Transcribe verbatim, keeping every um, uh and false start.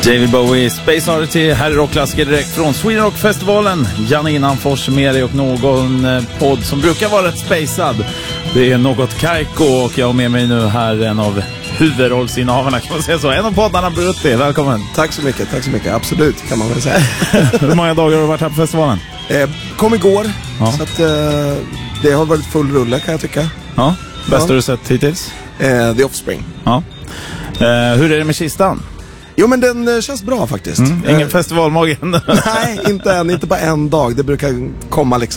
David Bowie, Space Oddity, här är rockklassiker direkt från Sweden Rock-festivalen. Janne Innanfors med dig och någon podd som brukar vara rätt spacad. Det är Något Kaiko och jag har med mig nu här en av huvudrollsinnehavarna, kan man säga så. En av poddarna, Brutti, välkommen. Tack så mycket, tack så mycket, absolut kan man väl säga. Hur många dagar har du varit här på festivalen? Eh, kom igår, ja. så att eh, det har varit full rulle kan jag tycka. Ja, bästa ja. du sett hittills? Eh, The Offspring. Ja. Eh, hur är det med kistan? Jo, men den eh, känns bra faktiskt. Mm, ingen eh, festivalmagen? Nej, inte än, inte bara en dag. Det brukar komma liksom